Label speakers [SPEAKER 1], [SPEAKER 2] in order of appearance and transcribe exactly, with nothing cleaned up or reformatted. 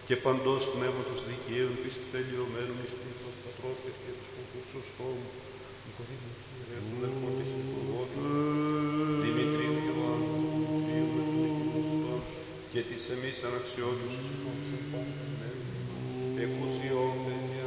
[SPEAKER 1] και παντός πνεύματος δικαίων πίστη τελειωμένων εις του Πατρός και του Σκοπού σωστόμου, Νικοδήμου Κύριε, του αδελφών της Υπουργότου, Δημητρίου Ιωάννου, Θείου με τον Νικηδοστών, και της εμείς αναξιότητας εις τον Σοφάνου, εκουσιώνται